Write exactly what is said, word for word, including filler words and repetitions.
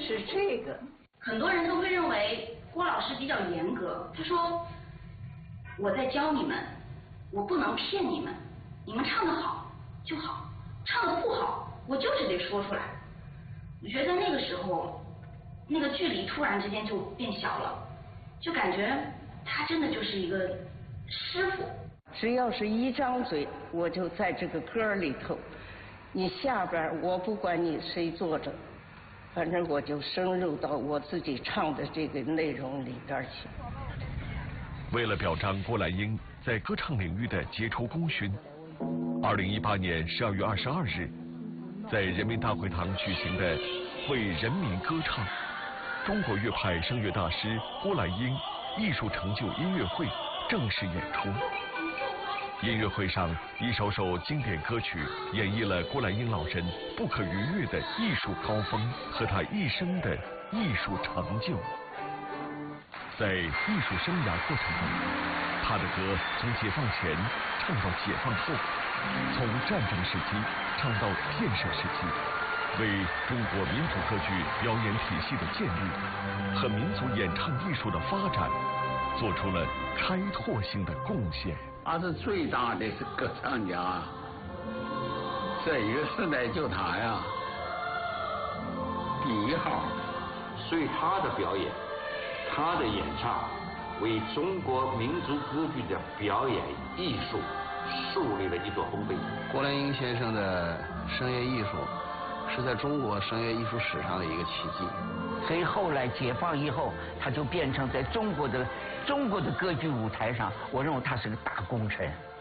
是这个。 很多人都会认为郭老师比较严格，他说我在教你们，我不能骗你们，你们唱得好就好，唱得不好我就是得说出来。我觉得那个时候那个距离突然之间就变小了，就感觉他真的就是一个师傅。 只要是一张嘴，我就在这个歌里头，你下边我不管你谁坐着，反正我就深入到我自己唱的这个内容里边去。 为了表彰郭兰英在歌唱领域的杰出功勋，二零一八年十二月二十二日，在人民大会堂举行的为人民歌唱中国乐派声乐大师郭兰英艺术成就音乐会正式演出。音乐会上，一首首经典歌曲演绎了郭兰英老人不可逾越的艺术高峰和他一生的艺术成就。在艺术生涯过程中，他的歌从解放前唱到解放后，从战争时期唱到建设时期，为中国民族歌剧表演体系的建立和民族演唱艺术的发展做出了开拓性的贡献。 他是最大的歌唱家，这一个时代就他呀，第一号。 所以他的表演，他的演唱，为中国民族歌剧的表演艺术树立了一座丰碑。 郭兰英先生的声乐艺术是在中国声乐艺术史上的一个奇迹。 所以后来解放以后，他就变成在中国的中国的歌剧舞台上，我认为他是个大功臣。